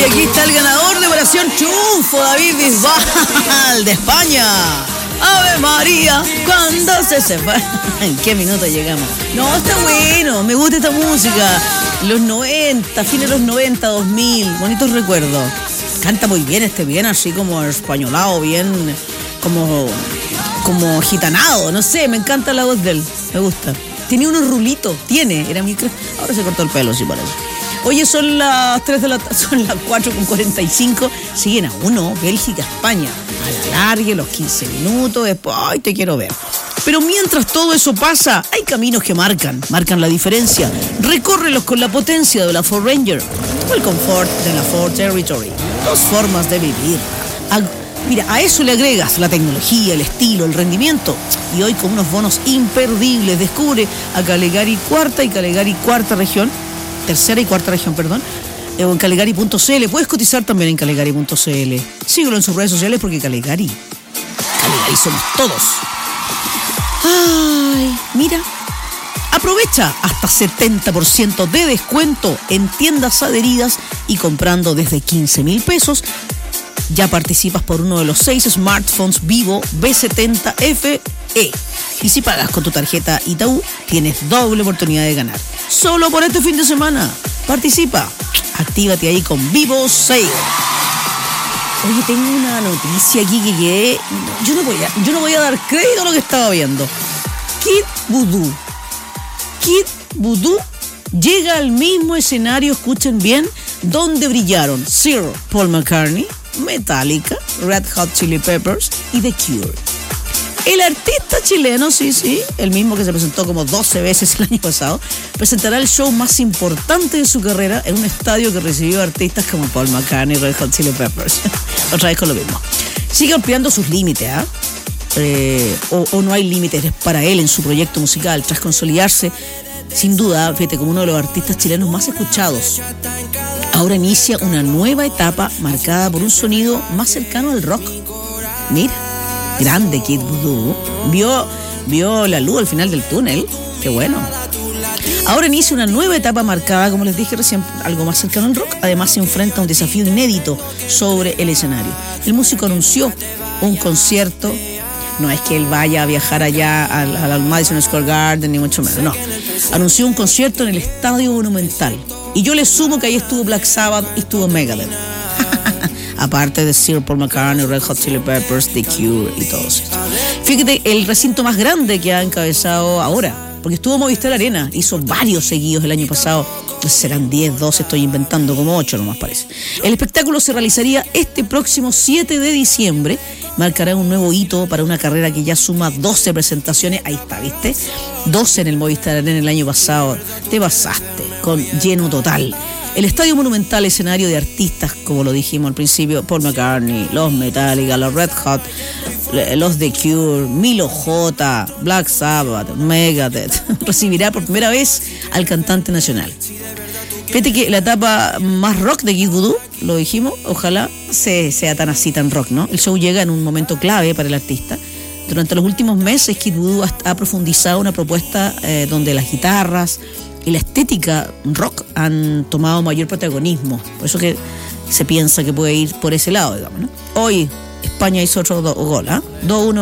aquí está el ganador de Operación Triunfo, David Bisbal, de España. Ave María, cuando se sepa. ¿En qué minuto llegamos? No, está bueno, me gusta esta música. Los 90, fines de los 90, 2000, bonitos recuerdos. Canta muy bien bien así como españolado, bien como gitanado, no sé, me encanta la voz de él, me gusta. Tenía unos rulitos, era ahora se cortó el pelo, sí, por eso. Oye, son las 4:45, siguen a 1, Bélgica, España. A la larga, los 15 minutos, después, ay, te quiero ver. Pero mientras todo eso pasa, hay caminos que marcan la diferencia. Recórrelos con la potencia de la Ford Ranger o el confort de la Ford Territory. Dos formas de vivir. Mira, a eso le agregas la tecnología, el estilo, el rendimiento. Y hoy con unos bonos imperdibles, descubre a Calegari Cuarta y Calegari Tercera y Cuarta Región, o en Calegari.cl. Puedes cotizar también en Calegari.cl. Síguelo en sus redes sociales porque Calegari somos todos. Ay, mira, aprovecha hasta 70% de descuento en tiendas adheridas y comprando desde 15,000 pesos. Ya participas por uno de los 6 smartphones Vivo B70 FE. Y si pagas con tu tarjeta Itaú, tienes doble oportunidad de ganar. Solo por este fin de semana. Participa. Actívate ahí con Vivo Sale. Oye, tengo una noticia aquí que yo no voy a dar crédito a lo que estaba viendo. Kid Voodoo llega al mismo escenario, escuchen bien, donde brillaron Sir Paul McCartney, Metallica, Red Hot Chili Peppers y The Cure. El artista chileno, sí, el mismo que se presentó como 12 veces el año pasado, presentará el show más importante de su carrera en un estadio que recibió artistas como Paul McCartney y Red Hot Chili Peppers. Otra vez con lo mismo. Sigue ampliando sus límites, o no hay límites para él en su proyecto musical, tras consolidarse, sin duda, fíjate, como uno de los artistas chilenos más escuchados. Ahora inicia una nueva etapa marcada por un sonido más cercano al rock. Mira, grande Kid Voodoo. Vio la luz al final del túnel. Qué bueno. Ahora inicia una nueva etapa marcada, como les dije recién, algo más cercano al rock. Además se enfrenta a un desafío inédito sobre el escenario. El músico anunció un concierto. No es que él vaya a viajar allá al Madison Square Garden, ni mucho menos, no. Anunció un concierto en el Estadio Monumental. Y yo le sumo que ahí estuvo Black Sabbath y estuvo Megadeth. Aparte de Sir Paul McCartney, Red Hot Chili Peppers, The Cure y todos estos. Fíjate, el recinto más grande que ha encabezado ahora, porque estuvo Movistar Arena, hizo varios seguidos el año pasado. Serán 10, 12, estoy inventando, como 8 nomás parece. El espectáculo se realizaría este próximo 7 de diciembre. Marcará un nuevo hito para una carrera que ya suma 12 presentaciones. Ahí está, ¿viste? 12 en el Movistar Arena el año pasado. Te pasaste, con lleno total. El Estadio Monumental, escenario de artistas, como lo dijimos al principio, Paul McCartney, los Metallica, los Red Hot, los The Cure, Milo J, Black Sabbath, Megadeth, recibirá por primera vez al cantante nacional. Fíjate que la etapa más rock de Kid Voodoo, lo dijimos, ojalá sea tan rock, ¿no? El show llega en un momento clave para el artista. Durante los últimos meses, Kid Voodoo ha profundizado una propuesta donde las guitarras y la estética rock han tomado mayor protagonismo. Por eso que se piensa que puede ir por ese lado, digamos, ¿no? Hoy España hizo otro gol, 2-1